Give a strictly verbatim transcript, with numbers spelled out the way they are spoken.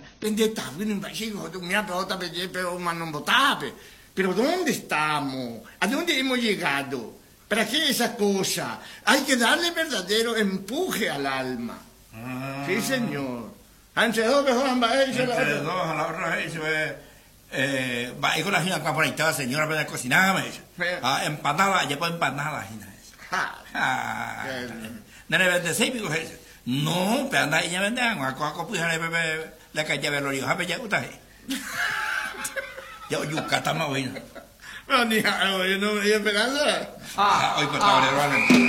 pendetavo, non facevo, tu mi ha portato pero ma non votaste. Pero ¿dónde estamos? ¿A dónde hemos llegado? ¿Para qué esa cosa? Hay que darle verdadero empuje al alma. Ah. Sí, señor. Entre dos, mejor, entre dos, a la otra vez, eh, va ahí con la gente por ahí estaba señora para cocinar, me dice. Ah, empanada, ya puedo empanar la gente. Ah, no le vende seis picos ese. No, pero anda ella vende agua, coja copuja le bebe la calle de los ríos, a ya gusta. Ya yuca está más buena. No, ni algo, yo no me esperanza. Ah, hoy pues está